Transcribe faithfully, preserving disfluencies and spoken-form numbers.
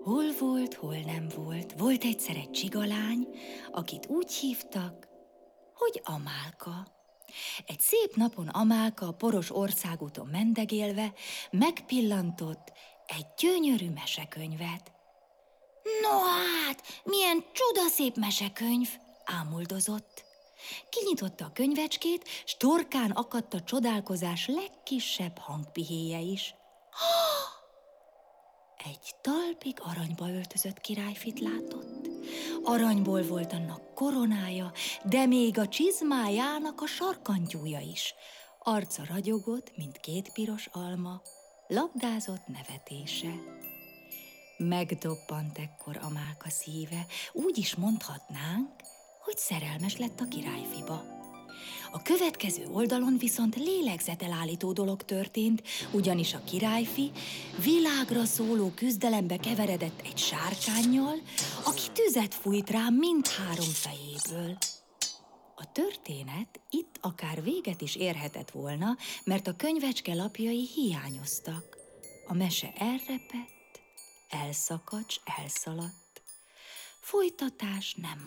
Hol volt, hol nem volt, volt egyszer egy csigalány, akit úgy hívtak, hogy Amálka. Egy szép napon Amálka a poros országúton mendegélve megpillantott egy gyönyörű mesekönyvet. No hát, milyen csodaszép mesekönyv, ámuldozott. Kinyitotta a könyvecskét, s torkán akadt a csodálkozás legkisebb hangpihéje is. Egy talpig aranyba öltözött királyfit látott. Aranyból volt annak koronája, de még a csizmájának a sarkantyúja is. Arca ragyogott, mint két piros alma, labdázott nevetése. Megdobbant ekkor Amálka szíve, úgy is mondhatnánk, hogy szerelmes lett a királyfiba. A következő oldalon viszont lélegzetelállító dolog történt, ugyanis a királyfi világra szóló küzdelembe keveredett egy sárkánnyal, aki tüzet fújt rá mindhárom fejéből. A történet itt akár véget is érhetett volna, mert a könyvecske lapjai hiányoztak. A mese elrepett, elszakadt, s elszaladt. Folytatás nem